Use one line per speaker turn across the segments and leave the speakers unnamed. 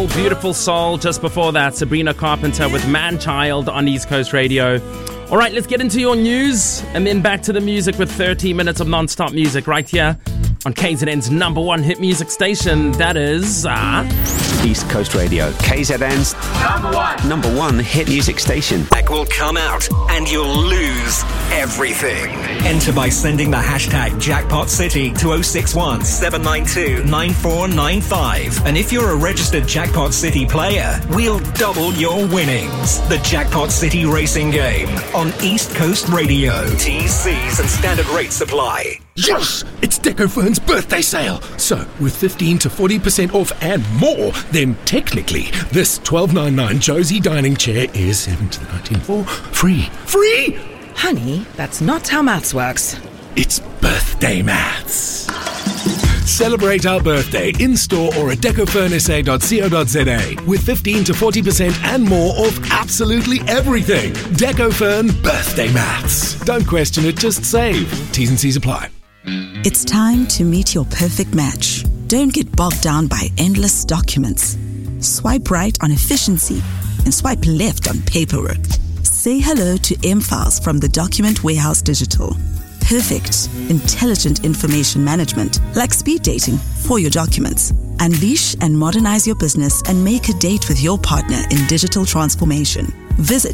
Beautiful Soul. Just before that, Sabrina Carpenter with Man-Child on East Coast Radio. All right, let's get into your news and then back to the music with 30 minutes of non-stop music right here on KZN's number one hit music station. That is
East Coast Radio, KZN's number one hit music station.
That will come out and you'll lose everything. Enter by sending the hashtag Jackpot City to 061 792 9495. And if you're a registered Jackpot City player, we'll double your winnings. The Jackpot City racing game on East Coast Radio. T's and standard rates apply.
Yes! It's Decofern's birthday sale. So, with 15 to 40% off and more, then technically, this $12.99 Josie dining chair is $17.19 for free. Free!
Honey, that's not how maths works.
It's birthday maths. Celebrate our birthday in-store or at decofernsa.co.za with 15 to 40% and more off absolutely everything. Decofern birthday maths. Don't question it, just save. T's and C's apply.
It's time to meet your perfect match. Don't get bogged down by endless documents. Swipe right on efficiency and swipe left on paperwork. Say hello to M-Files from the Document Warehouse Digital. Perfect, intelligent information management, like speed dating for your documents. Unleash and modernize your business and make a date with your partner in digital transformation. Visit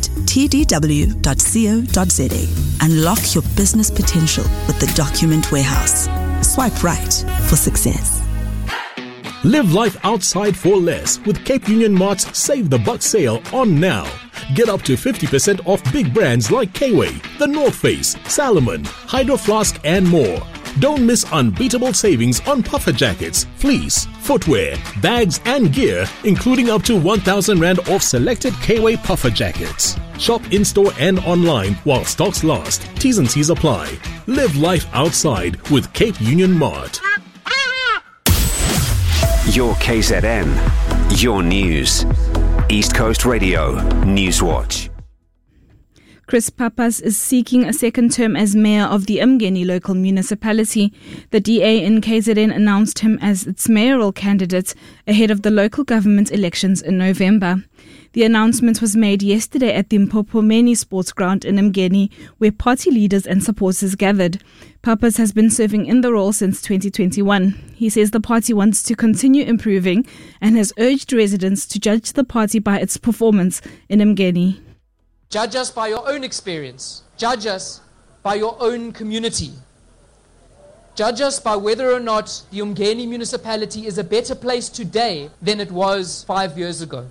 tdw.co.za. Unlock your business potential with the Document Warehouse. Swipe right for success.
Live life outside for less with Cape Union Mart's Save the Buck sale on now. Get up to 50% off big brands like K-Way, The North Face, Salomon, Hydro Flask and more. Don't miss unbeatable savings on puffer jackets, fleece, footwear, bags and gear, including up to 1,000 Rand off selected K-Way puffer jackets. Shop in-store and online while stocks last. T's and C's apply. Live life outside with Cape Union Mart.
Your KZN, your news. East Coast Radio, Newswatch.
Chris Pappas is seeking a second term as mayor of the Umgeni local municipality. The DA in KZN announced him as its mayoral candidate ahead of the local government elections in November. The announcement was made yesterday at the Mpopomeni Sports Ground in Umgeni, where party leaders and supporters gathered. Pappas has been serving in the role since 2021. He says the party wants to continue improving and has urged residents to judge the party by its performance in Umgeni.
Judge us by your own experience. Judge us by your own community. Judge us by whether or not the Umgeni municipality is a better place today than it was 5 years ago.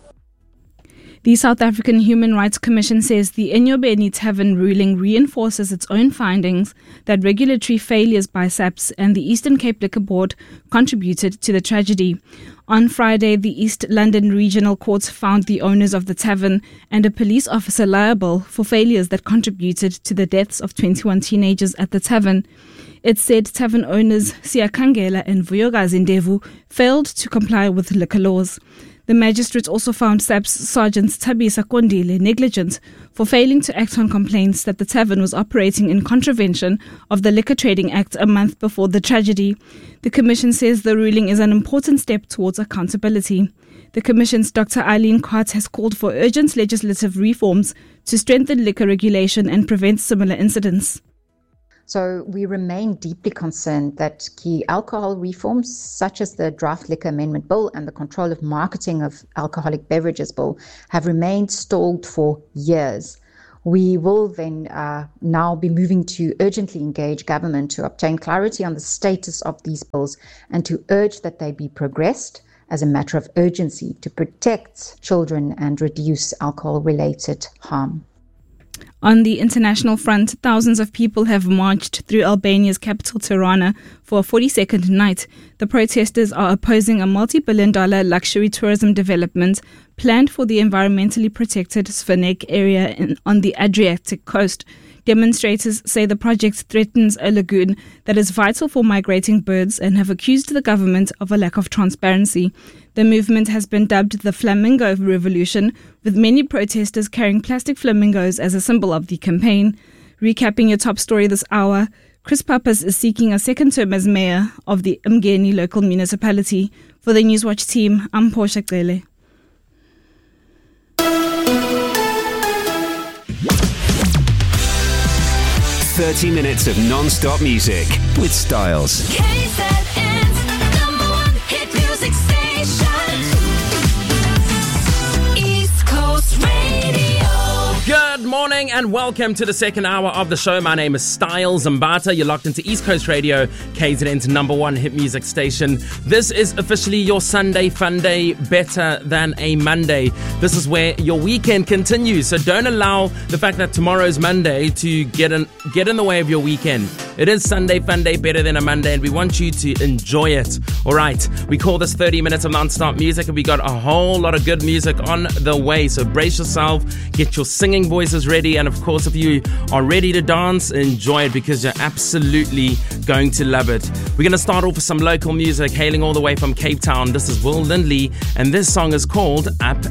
The South African Human Rights Commission says the Enyobeni Tavern ruling reinforces its own findings that regulatory failures by SAPS and the Eastern Cape Liquor Board contributed to the tragedy. On Friday, the East London Regional Court found the owners of the tavern and a police officer liable for failures that contributed to the deaths of 21 teenagers at the tavern. It said tavern owners Siakangela and Vuyogazi Ndevu failed to comply with liquor laws. The magistrate also found SAPS Sergeant Tabisa Kondile negligent for failing to act on complaints that the tavern was operating in contravention of the Liquor Trading Act a month before the tragedy. The Commission says the ruling is an important step towards accountability. The Commission's Dr. Eileen Cart has called for urgent legislative reforms to strengthen liquor regulation and prevent similar incidents.
So we remain deeply concerned that key alcohol reforms, such as the Draft Liquor Amendment Bill and the Control of Marketing of Alcoholic Beverages Bill, have remained stalled for years. We will then now be moving to urgently engage government to obtain clarity on the status of these bills and to urge that they be progressed as a matter of urgency to protect children and reduce alcohol-related harm.
On the international front, thousands of people have marched through Albania's capital Tirana for a 42nd night. The protesters are opposing a multi-billion-dollar luxury tourism development planned for the environmentally protected Svaneg area on the Adriatic coast. Demonstrators say the project threatens a lagoon that is vital for migrating birds and have accused the government of a lack of transparency. The movement has been dubbed the Flamingo Revolution, with many protesters carrying plastic flamingos as a symbol of the campaign. Recapping your top story this hour, Chris Pappas is seeking a second term as mayor of the Umgeni local municipality. For the Newswatch team, I'm Portia Gele.
"30 minutes of non-stop music with Styles."
KZN's #1 hit music station. East Coast Radio.
Good morning and welcome to the second hour of the show. My name is Styles Mbata. You're locked into East Coast Radio, KZN's #1 hit music station. This is officially your Sunday fun day, better than a Monday. This is where your weekend continues. So don't allow the fact that tomorrow's Monday to get in the way of your weekend. It is Sunday fun day, better than a Monday, and we want you to enjoy it. All right, we call this 30 minutes of non-stop music, and we got a whole lot of good music on the way. So brace yourself, get your singing voices ready, and of course, if you are ready to dance, enjoy it because you're absolutely going to love it. We're going to start off with some local music, hailing all the way from Cape Town. This is Will Lindley, and this song is called Up